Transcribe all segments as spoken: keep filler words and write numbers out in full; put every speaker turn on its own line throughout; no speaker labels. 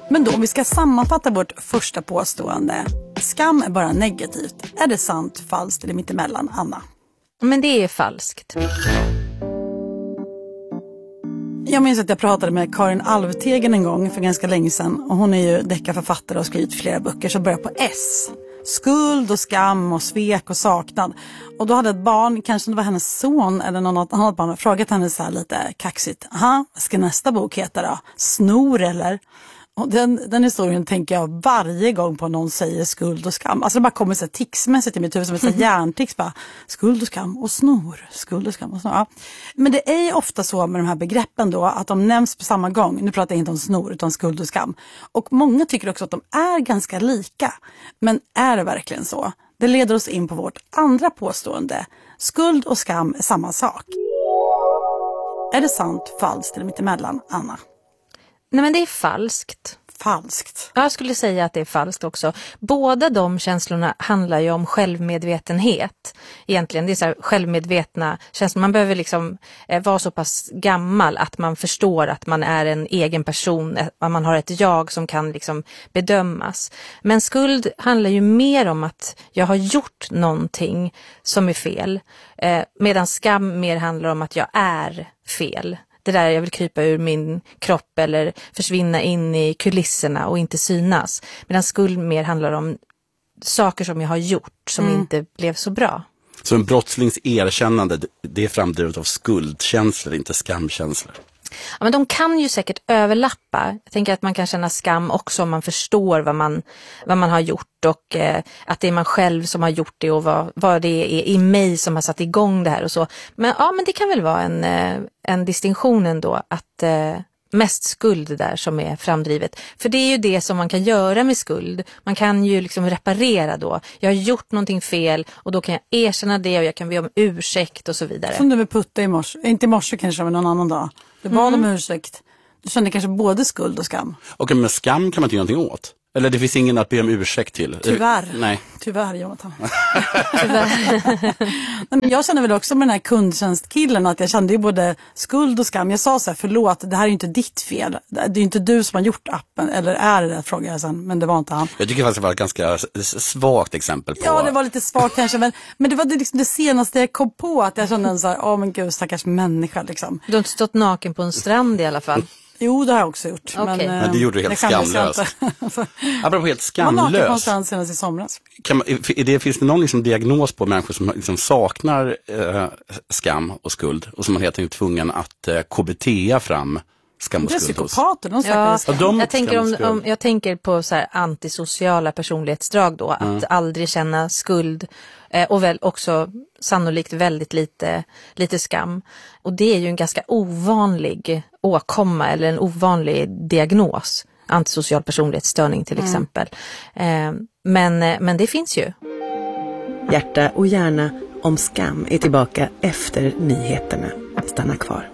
Men då om vi ska sammanfatta vårt första påstående. Skam är bara negativt. Är det sant, falskt eller mittemellan, Anna?
Men det är falskt.
Jag minns att jag pratade med Karin Alvtegen en gång för ganska länge sedan. Och hon är ju deckarförfattare och har skrivit flera böcker som börjar på S. Skuld och skam och svek och saknad. Och då hade ett barn, kanske det var hennes son eller något annat barn, frågat henne så här lite kaxigt. Aha, vad ska nästa bok heta då? Snor eller? Och den, den historien tänker jag varje gång på någon säger skuld och skam. Alltså det bara kommer så här ticsmässigt i mitt huvud som ett mm. hjärntics. Bara, skuld och skam och snor. Skuld och skam och snor. Ja. Men det är ju ofta så med de här begreppen då att de nämns på samma gång. Nu pratar jag inte om snor utan skuld och skam. Och många tycker också att de är ganska lika. Men är det verkligen så? Det leder oss in på vårt andra påstående. Skuld och skam är samma sak. Är det sant, falskt eller mittemellan, Anna?
Nej, men det är falskt.
Falskt.
Jag skulle säga att det är falskt också. Båda de känslorna handlar ju om självmedvetenhet. Egentligen, det är så här självmedvetna känslor. Man behöver liksom eh, vara så pass gammal att man förstår att man är en egen person. Att man har ett jag som kan liksom bedömas. Men skuld handlar ju mer om att jag har gjort någonting som är fel. Eh, medan skam mer handlar om att jag är fel. Det där jag vill krypa ur min kropp eller försvinna in i kulisserna och inte synas. Medan skuld mer handlar om saker som jag har gjort som mm. inte blev så bra.
Så en brottslings erkännande, det är framdrivet av skuldkänslor, inte skamkänslor?
Ja, men de kan ju säkert överlappa. Jag tänker att man kan känna skam också om man förstår vad man, vad man har gjort och eh, att det är man själv som har gjort det och vad, vad det är i mig som har satt igång det här och så. Men ja, men det kan väl vara en, eh, en distinktion ändå att eh, mest skuld där som är framdrivet. För det är ju det som man kan göra med skuld. Man kan ju liksom reparera då. Jag har gjort någonting fel och då kan jag erkänna det och jag kan be om ursäkt och så vidare.
Som du med Putta i morse. Inte i morse kanske, men någon annan dag. Du bad om mm. ursäkt. Du kände kanske både skuld och skam.
Okej, men skam kan man inte göra någonting åt. Eller det finns ingen att be om ursäkt till.
Tyvärr.
Nej.
Tyvärr, Jonathan. Tyvärr. Nej, men jag känner väl också med den här kundtjänstkillen att jag kände ju både skuld och skam. Jag sa så här, förlåt, det här är ju inte ditt fel. Det är ju inte du som har gjort appen. Eller är det det, frågade jag sen. Men det var inte han.
Jag tycker faktiskt det var ett ganska svagt exempel på...
Ja, det var lite svagt kanske. Men, men det var det, liksom det senaste jag kom på. Att jag kände en så här, åh men gud, stackars människa liksom.
Du har inte stått naken på en strand i alla fall.
Jo, det har jag också gjort.
Okay.
Men,
men det gjorde du helt skamlöst. Apropå helt skamlöst.
Man var någonstans senast i somras.
Kan man, är det, finns det någon liksom diagnos på människor som liksom saknar eh, skam och skuld och som man helt enkelt är tvungen att eh, K B T-a fram skam och skuld hos?
Det är psykopater, de saknar
ja,
skam.
Ja, de
jag, tänker om, om, jag tänker på så här antisociala personlighetsdrag då. Att mm. aldrig känna skuld eh, och väl också sannolikt väldigt lite, lite skam. Och det är ju en ganska ovanlig åkomma eller en ovanlig diagnos. Antisocial personlighetsstörning till mm. exempel. Eh, men, men det finns ju.
Hjärta och hjärna om skam är tillbaka efter nyheterna. Stanna kvar.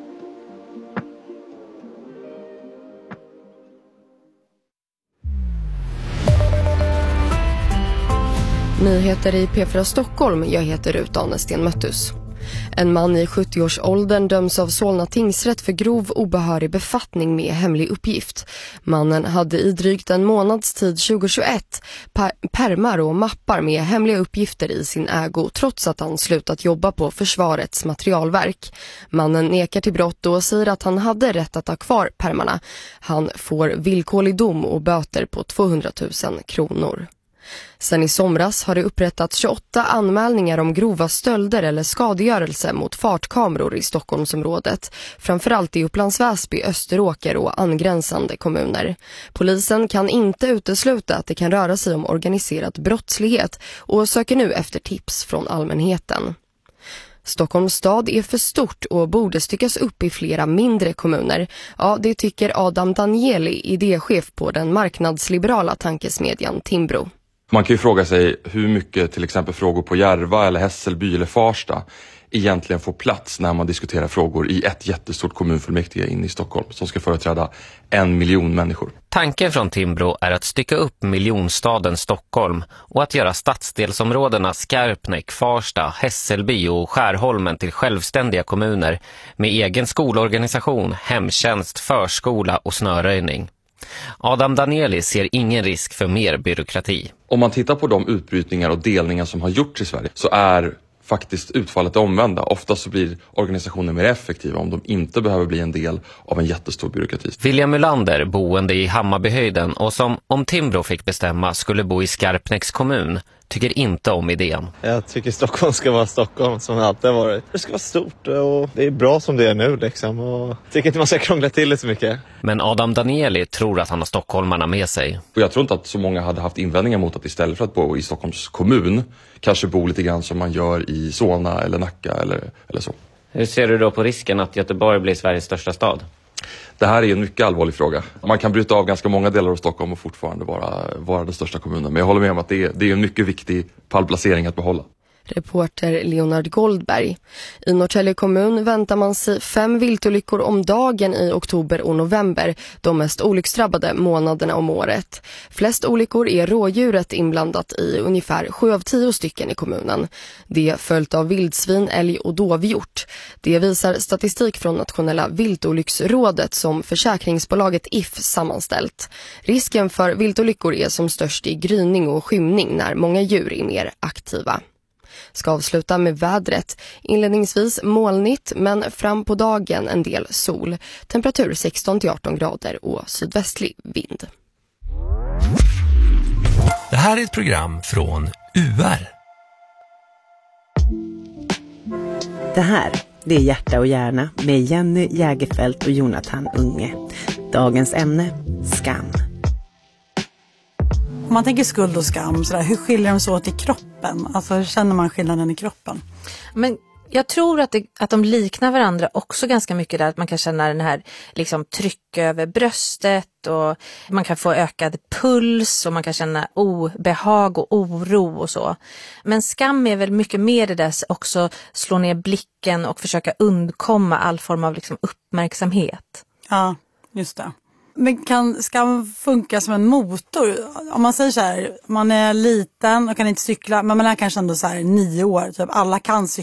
Nyheter i P fyra Stockholm. Jag heter Ruth Anesten Möttus. En man i sjuttioårsåldern döms av Solna tingsrätt för grov obehörig befattning med hemlig uppgift. Mannen hade i drygt en månads tid tjugohundratjugoett pärmar och mappar med hemliga uppgifter i sin ägo trots att han slutat jobba på Försvarets materialverk. Mannen nekar till brott och säger att han hade rätt att ha kvar pärmarna. Han får villkorlig dom och böter på tvåhundratusen kronor. Sen i somras har det upprättats tjugoåtta anmälningar om grova stölder eller skadegörelse mot fartkameror i Stockholmsområdet, framförallt i Upplands Väsby, Österåker och angränsande kommuner. Polisen kan inte utesluta att det kan röra sig om organiserad brottslighet och söker nu efter tips från allmänheten. Stockholms stad är för stort och borde styckas upp i flera mindre kommuner. Ja, det tycker Adam Danieli, idéchef på den marknadsliberala tankesmedjan Timbro.
Man kan ju fråga sig hur mycket till exempel frågor på Järva eller Hässelby eller Farsta egentligen får plats när man diskuterar frågor i ett jättestort kommunfullmäktige inne i Stockholm som ska företräda en miljon människor.
Tanken från Timbro är att stycka upp miljonstaden Stockholm och att göra stadsdelsområdena Skarpnäck, Farsta, Hässelby och Skärholmen till självständiga kommuner med egen skolorganisation, hemtjänst, förskola och snöröjning. Adam Danieli ser ingen risk för mer byråkrati.
Om man tittar på de utbrytningar och delningar som har gjorts i Sverige så är faktiskt utfallet omvända. Ofta så blir organisationer mer effektiva om de inte behöver bli en del av en jättestor byråkrati.
William Mulander, boende i Hammarbyhöjden och som om Timbro fick bestämma skulle bo i Skarpnäcks kommun, tycker inte om idén.
Jag tycker Stockholm ska vara Stockholm som det alltid har varit. Det ska vara stort och det är bra som det är nu liksom. Och jag tycker inte man ska krångla till det så mycket.
Men Adam Danieli tror att han har stockholmarna med sig.
Och jag tror inte att så många hade haft invändningar mot att istället för att bo i Stockholms kommun kanske bo lite grann som man gör i Solna eller Nacka eller, eller så.
Hur ser du då på risken att Göteborg blir Sveriges största stad?
Det här är en mycket allvarlig fråga. Man kan bryta av ganska många delar av Stockholm och fortfarande vara, vara den största kommunen. Men jag håller med om att det är, det är en mycket viktig pallplacering att behålla.
Reporter Leonard Goldberg. I Norrtälje kommun väntar man sig fem viltolyckor om dagen i oktober och november, de mest olycksdrabbade månaderna om året. Flest olyckor är rådjuret inblandat i ungefär sju av tio stycken i kommunen. Det följt av vildsvin, älg och dovhjort. Det visar statistik från Nationella viltolycksrådet som försäkringsbolaget I F sammanställt. Risken för viltolyckor är som störst i gryning och skymning när många djur är mer aktiva. Ska avsluta med vädret. Inledningsvis molnigt men fram på dagen en del sol. Temperatur sexton till arton grader och sydvästlig vind.
Det här är ett program från U R.
Det här, det är Hjärta och hjärna med Jenny Jägerfelt och Jonathan Unge. Dagens ämne, skam.
Om man tänker skuld och skam, så där, hur skiljer de sig åt i kroppen? Alltså hur känner man skillnaden i kroppen?
Men jag tror att, det, att de liknar varandra också ganska mycket där. Att man kan känna den här liksom, tryck över bröstet och man kan få ökad puls och man kan känna obehag och oro och så. Men skam är väl mycket mer det där också slå ner blicken och försöka undkomma all form av liksom, uppmärksamhet.
Ja, just det. Men kan skam funka som en motor? Om man säger så här, man är liten och kan inte cykla, men man är kanske ändå så här nio år. Typ alla kan cykla.